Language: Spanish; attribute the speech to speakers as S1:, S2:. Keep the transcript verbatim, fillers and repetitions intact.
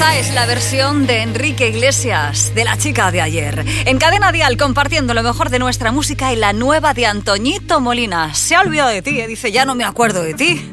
S1: Esta es la versión de Enrique Iglesias, de La chica de ayer. En Cadena Dial, compartiendo lo mejor de nuestra música y la nueva de Antoñito Molina. Se ha olvidado de ti, ¿eh? Dice, ya no me acuerdo de ti.